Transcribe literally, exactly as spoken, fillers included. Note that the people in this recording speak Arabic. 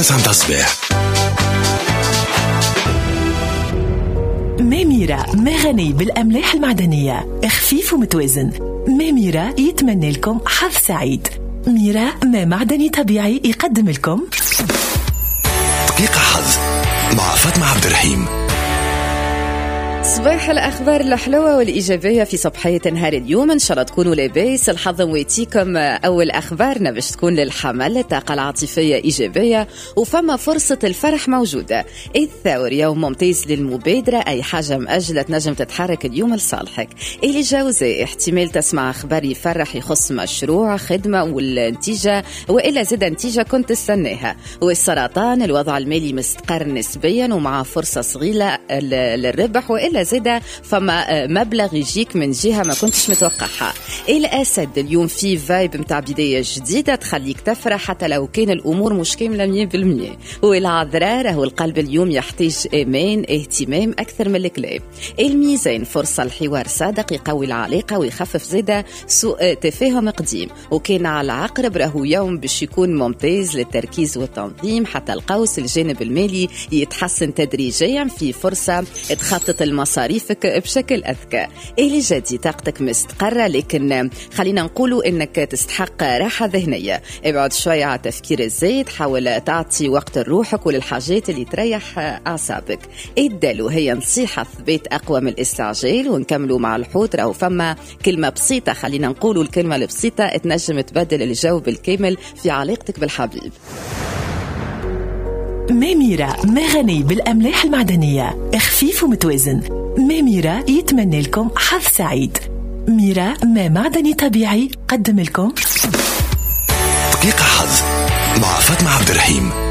تسعة متاع الصباح. ميميرا ما غني بالأملاح المعدنية، خفيف ومتوازن. ميميرا يتمنى لكم حظ سعيد. ميرا ما معدني طبيعي يقدم لكم دقيقة حظ مع فاطمة عبد الرحيم. صباح الأخبار الحلوة والإيجابية في صباحية نهار اليوم. إن شاء الله تكونوا لاباس. الحظ مويتيكم. أول أخبارنا باش تكون للحمل، الطاقة العاطفية إيجابية وفما فرصة الفرح موجودة. الثور يوم ممتاز للمبادرة، أي حاجة مأجلة تنجم تتحرك اليوم لصالحك. اللي جاوزة احتمال تسمع أخبار يفرح يخص مشروع خدمة والنتيجة وإلا زاد نتيجة كنت تستناها. والسرطان الوضع المالي مستقر نسبيا ومع فرصة صغيرة للربح وإلا زيدا فما مبلغ يجيك من جهة ما كنتش متوقعها. الأسد اليوم في فايب متاع بداية جديدة تخليك تفرح حتى لو كان الأمور مش كاملة مية بالمية. والعذراء راهو القلب اليوم يحتاج إيمان اهتمام أكثر من الكلام. الميزان فرصة الحوار صادق يقوي العلاقة ويخفف زيدا سوء تفاهم قديم. وكان على العقرب راهو يوم باش يكون ممتاز للتركيز والتنظيم. حتى القوس الجانب المالي يتحسن تدريجيا، في فرصة تخطط مصاريفك بشكل أذكى. إلي جدي طاقتك مستقرة، لكن خلينا نقولوا إنك تستحق راحة ذهنية. ابعد شوية على التفكير الزايد، حاول تعطي وقت لروحك وللحاجات اللي تريح أعصابك. الدلو هي نصيحة ثبات أقوى من الاستعجال. ونكملوا مع الحوت، راهو فما كلمة بسيطة، خلينا نقولوا الكلمة البسيطة تنجم تبدل الجو بالكامل في علاقتك بالحبيب. ميميرا ما غني بالأملاح المعدنية، خفيف ومتوازن. ميميرا يتمنى لكم حظ سعيد. ميرا ما معدني طبيعي قدم لكم دقيقة حظ مع فاطمة عبد الرحيم.